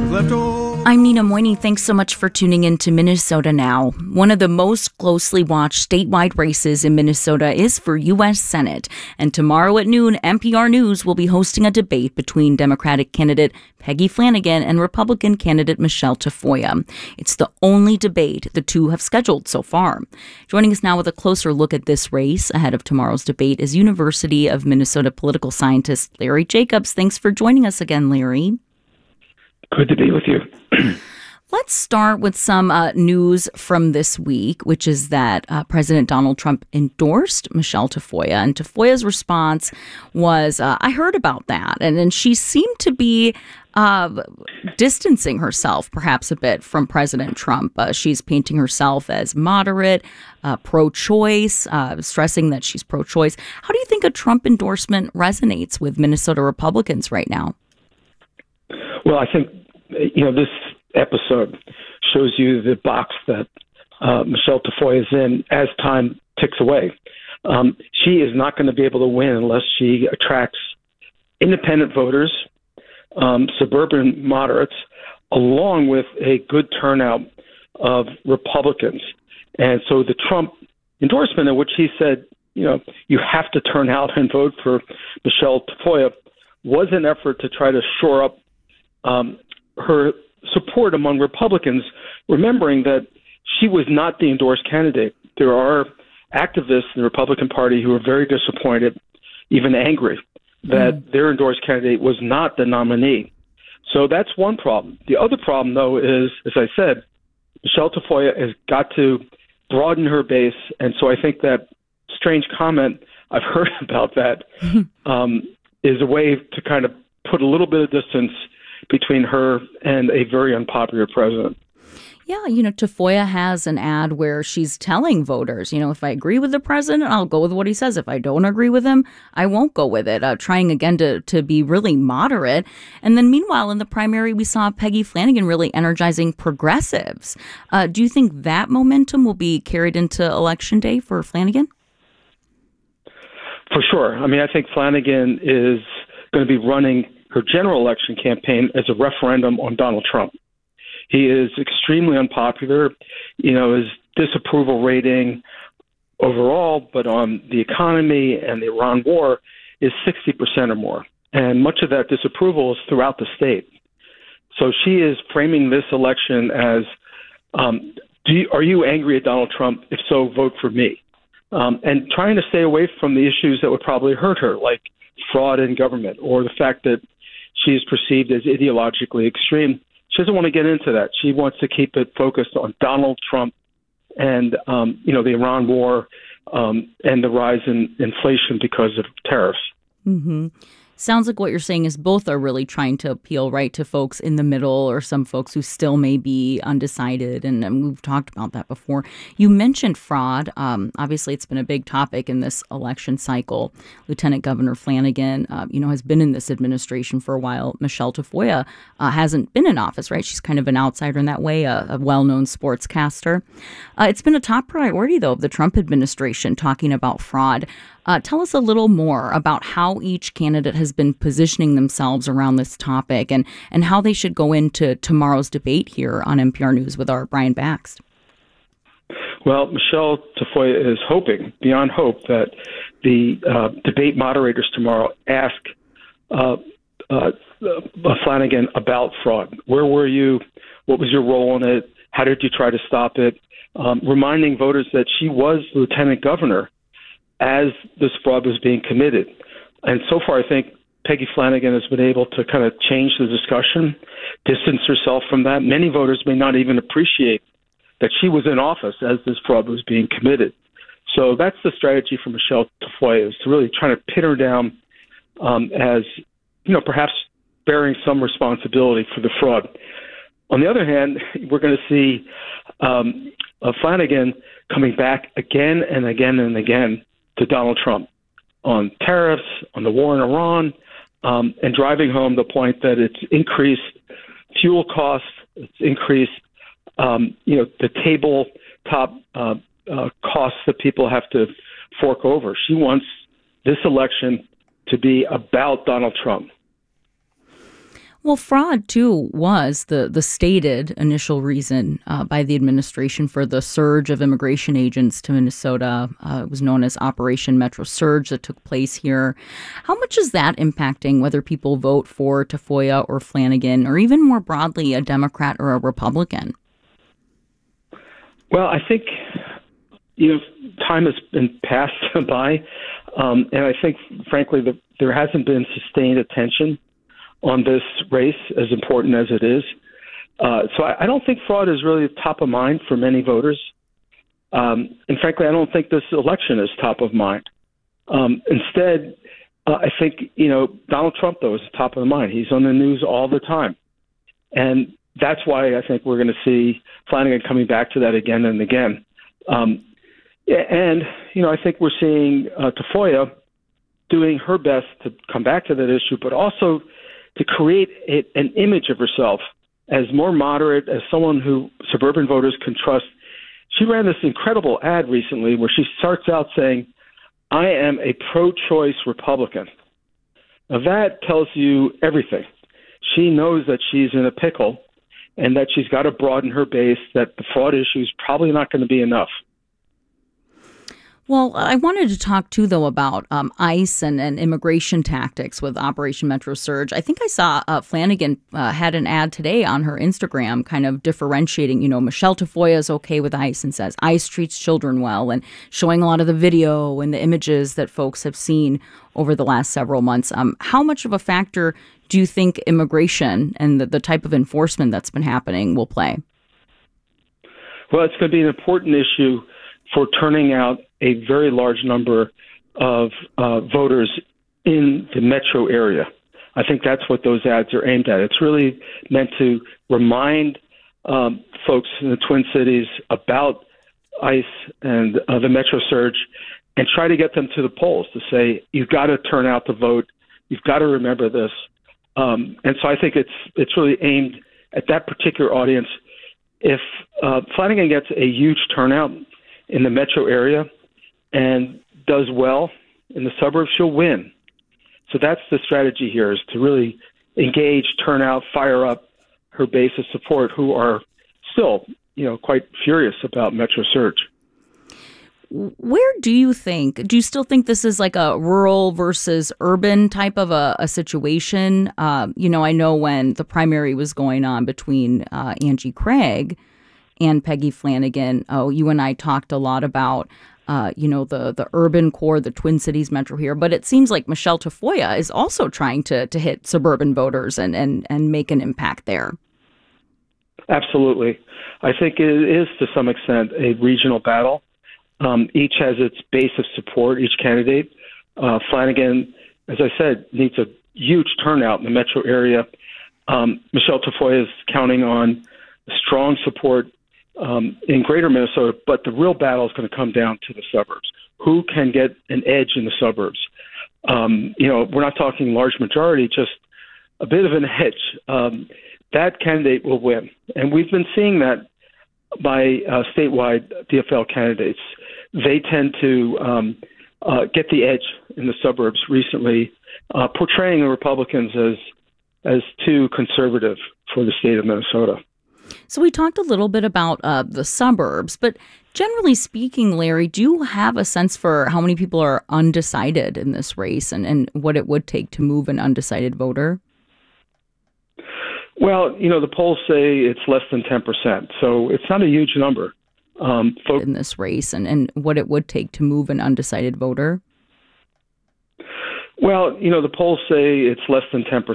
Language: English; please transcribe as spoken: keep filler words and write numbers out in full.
left over. I'm Nina Moini. Thanks so much for tuning in to Minnesota Now. One of the most closely watched statewide races in Minnesota is for U S Senate. And tomorrow at noon, N P R News will be hosting a debate between Democratic candidate Peggy Flanagan and Republican candidate Michelle Tafoya. It's the only debate the two have scheduled so far. Joining us now with a closer look at this race ahead of tomorrow's debate is University of Minnesota political scientist Larry Jacobs. Thanks for joining us again, Larry. Good to be with you. Let's start with some uh, news from this week, which is that uh, President Donald Trump endorsed Michelle Tafoya. And Tafoya's response was, uh, I heard about that. And then she seemed to be uh, distancing herself perhaps a bit from President Trump. Uh, she's painting herself as moderate, uh, pro-choice, uh, stressing that she's pro-choice. How do you think a Trump endorsement resonates with Minnesota Republicans right now? Well, I think, you know, this episode shows you the box that uh, Michelle Tafoya is in as time ticks away. Um, she is not going to be able to win unless she attracts independent voters, um, suburban moderates, along with a good turnout of Republicans. And so the Trump endorsement in which he said, you know, you have to turn out and vote for Michelle Tafoya was an effort to try to shore up um, her support among Republicans, remembering that she was not the endorsed candidate. There are activists in the Republican Party who are very disappointed, even angry, that mm. their endorsed candidate was not the nominee. So that's one problem. The other problem, though, is, as I said, Michelle Tafoya has got to broaden her base. And so I think that strange comment I've heard about that um, is a way to kind of put a little bit of distance between her and a very unpopular president. Yeah, you know, Tafoya has an ad where she's telling voters, you know, if I agree with the president, I'll go with what he says. If I don't agree with him, I won't go with it, uh, trying again to, to be really moderate. And then meanwhile, in the primary, we saw Peggy Flanagan really energizing progressives. Uh, do you think that momentum will be carried into Election Day for Flanagan? For sure. I mean, I think Flanagan is going to be running her general election campaign as a referendum on Donald Trump. He is extremely unpopular. You know, his disapproval rating overall, but on the economy and the Iran war, is sixty percent or more. And much of that disapproval is throughout the state. So she is framing this election as, um, do you, are you angry at Donald Trump? If so, vote for me. Um, and trying to stay away from the issues that would probably hurt her, like fraud in government or the fact that she is perceived as ideologically extreme. She doesn't want to get into that. She wants to keep it focused on Donald Trump and, um, you know, the Iran war um, and the rise in inflation because of tariffs. Mm-hmm. Sounds like what you're saying is both are really trying to appeal, right, to folks in the middle or some folks who still may be undecided. And, and we've talked about that before. You mentioned fraud. Um, obviously, it's been a big topic in this election cycle. Lieutenant Governor Flanagan, uh, you know, has been in this administration for a while. Michelle Tafoya uh, hasn't been in office, right? She's kind of an outsider in that way, a, a well-known sportscaster. Uh, it's been a top priority, though, of the Trump administration talking about fraud. Uh, tell us a little more about how each candidate has been positioning themselves around this topic and, and how they should go into tomorrow's debate here on N P R News with our Brian Baxt. Well, Michelle Tafoya is hoping, beyond hope, that the uh, debate moderators tomorrow ask uh, uh, uh, Flanagan about fraud. Where were you? What was your role in it? How did you try to stop it? Um, reminding voters that she was lieutenant governor as this fraud was being committed. And so far, I think Peggy Flanagan has been able to kind of change the discussion, distance herself from that. Many voters may not even appreciate that she was in office as this fraud was being committed. So that's the strategy for Michelle Tafoya, is to really try to pin her down um, as, you know, perhaps bearing some responsibility for the fraud. On the other hand, we're going to see um, uh, Flanagan coming back again and again and again to Donald Trump on tariffs, on the war in Iran, um, and driving home the point that it's increased fuel costs, it's increased, um, you know, the tabletop uh, uh, costs that people have to fork over. She wants this election to be about Donald Trump. Well, fraud, too, was the, the stated initial reason uh, by the administration for the surge of immigration agents to Minnesota. Uh, it was known as Operation Metro Surge that took place here. How much is that impacting whether people vote for Tafoya or Flanagan, or even more broadly, a Democrat or a Republican? Well, I think, you know, time has been passed by, um, and I think, frankly, the, there hasn't been sustained attention on this race, as important as it is. Uh, so I, I don't think fraud is really top of mind for many voters. Um, and frankly, I don't think this election is top of mind. Um, instead, uh, I think, you know, Donald Trump, though, is top of the mind. He's on the news all the time. And that's why I think we're going to see Flanagan coming back to that again and again. Um, and, you know, I think we're seeing uh, Tafoya doing her best to come back to that issue, but also to create a, an image of herself as more moderate, as someone who suburban voters can trust. She ran this incredible ad recently where she starts out saying, "I am a pro-choice Republican." Now that tells you everything. She knows that she's in a pickle and that she's got to broaden her base, that the fraud issue is probably not going to be enough. Well, I wanted to talk, too, though, about um, ICE and, and immigration tactics with Operation Metro Surge. I think I saw uh, Flanagan uh, had an ad today on her Instagram kind of differentiating, you know, Michelle Tafoya is okay with ICE and says ICE treats children well, and showing a lot of the video and the images that folks have seen over the last several months. Um, how much of a factor do you think immigration and the, the type of enforcement that's been happening will play? Well, it's going to be an important issue for turning out a very large number of uh, voters in the metro area. I think that's what those ads are aimed at. It's really meant to remind um, folks in the Twin Cities about ICE and uh, the Metro Surge, and try to get them to the polls to say, you've got to turn out to vote. You've got to remember this. Um, and so I think it's it's really aimed at that particular audience. If uh, Flanagan gets a huge turnout in the metro area and does well in the suburbs, she'll win. So that's the strategy here, is to really engage, turn out, fire up her base of support, who are still, you know, quite furious about Metro Surge. Where do you think, do you still think this is like a rural versus urban type of a, a situation? Um, you know, I know when the primary was going on between uh, Angie Craig and Peggy Flanagan, oh, you and I talked a lot about, uh, you know, the the urban core, the Twin Cities metro here. But it seems like Michelle Tafoya is also trying to to hit suburban voters and, and, and make an impact there. Absolutely. I think it is, to some extent, a regional battle. Um, each has its base of support, each candidate. Uh, Flanagan, as I said, needs a huge turnout in the metro area. Um, Michelle Tafoya is counting on strong support um, in greater Minnesota, but the real battle is going to come down to the suburbs. Who can get an edge in the suburbs? Um, you know, we're not talking large majority, just a bit of an edge. Um, that candidate will win. And we've been seeing that by uh, statewide D F L candidates. They tend to um, uh, get the edge in the suburbs recently, uh, portraying the Republicans as as too conservative for the state of Minnesota. So we talked a little bit about uh, the suburbs, but generally speaking, Larry, do you have a sense for how many people are undecided in this race, and, and what it would take to move an undecided voter? Well, you know, the polls say it's less than ten percent, so it's not a huge number. Um, folks in this race, and, and what it would take to move an undecided voter? Well, you know, the polls say it's less than ten percent.